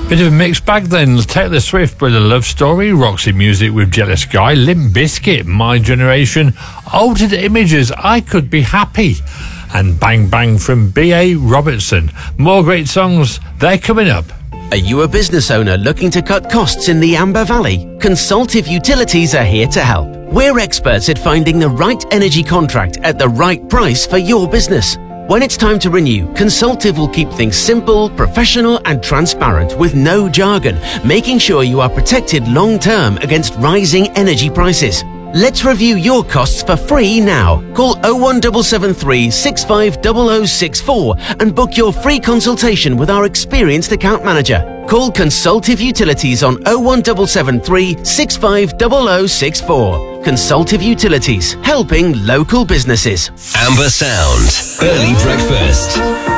Bit of a mixed bag then. Taylor Swift with A Love Story, Roxy Music with Jealous Guy, Limp Bizkit, My Generation, Altered Images, I Could Be Happy, and Bang Bang from B.A. Robertson. More great songs, they're coming up. Are you a business owner looking to cut costs in the Amber Valley? Consultive Utilities are here to help. We're experts at finding the right energy contract at the right price for your business. When it's time to renew, Consultive will keep things simple, professional and transparent with no jargon, making sure you are protected long-term against rising energy prices. Let's review your costs for free now. Call 01773 650064 and book your free consultation with our experienced account manager. Call Consultive Utilities on 01773 650064. Consultive Utilities, helping local businesses. Amber Sound, early breakfast.